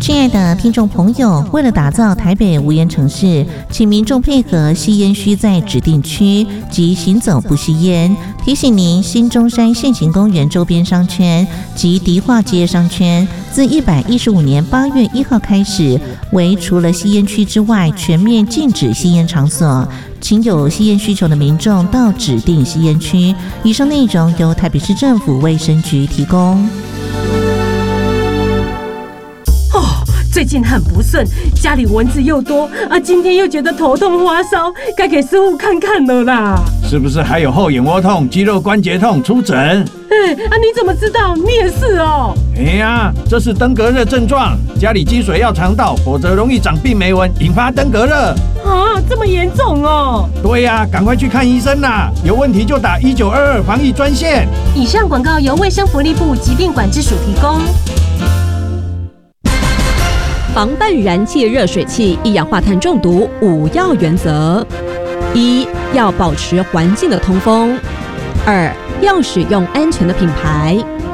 亲爱的听众朋友，为了打造台北无烟城市，请民众配合吸烟需在指定区及行走不吸烟。提醒您，新中山现行公园周边商圈及迪化街商圈，自115年8月1号开始，为除了吸烟区之外，全面禁止吸烟场所。请有吸烟需求的民众到指定吸烟区。以上内容由台北市政府卫生局提供。 最近很不顺，家里蚊子又多啊，今天又觉得头痛发烧，该给师傅看看了啦。 是不是还有后眼窝痛、肌肉关节痛？出诊。 你怎么知道？你也是哦。 这是登革热症状，家里积水要常倒，否则容易长病媒蚊，引发登革热。 这么严重哦？ 对呀，赶快去看医生啦！有问题就打1922防疫专线。 以上广告由卫生福利部疾病管制署提供。 防范燃气热水器一氧化碳中毒5要原则：一、要保持环境的通风；二、要使用安全的品牌；